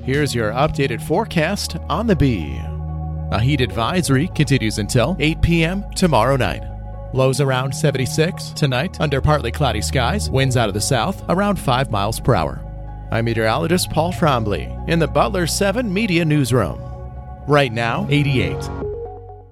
Here's your updated forecast on the Bee. A heat advisory continues until 8 p.m. tomorrow night. Lows around 76 tonight under partly cloudy skies, winds out of the south around 5 miles per hour. I'm meteorologist Paul Trombley in the Butler 7 Media Newsroom. Right now, 88.